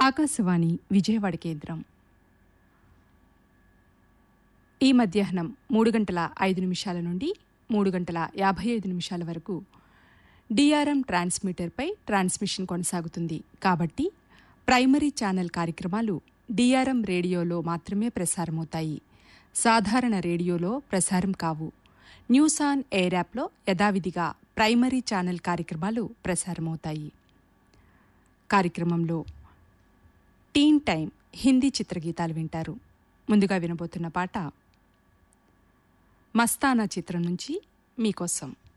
ఆకాశవాణి విజయవాడ కేంద్రం. ఈ మధ్యాహ్నం 3:05 నుండి 3:55 వరకు డిఆర్ఎం ట్రాన్స్మిటర్పై ట్రాన్స్మిషన్ కొనసాగుతుంది. కాబట్టి ప్రైమరీ ఛానల్ కార్యక్రమాలు డిఆర్ఎం రేడియోలో మాత్రమే ప్రసారమవుతాయి. సాధారణ రేడియోలో ప్రసారం కావు. న్యూస్ ఆన్ ఎయిర్ యాప్లో యథావిధిగా ప్రైమరీ ఛానల్ కార్యక్రమాలు ప్రసారమవుతాయి. కార్యక్రమంలో టీన్ టైం హిందీ చిత్రగీతాలు వింటారు. ముందుగా వినబోతున్న పాట మస్తానా చిత్రం నుంచి మీకోసం.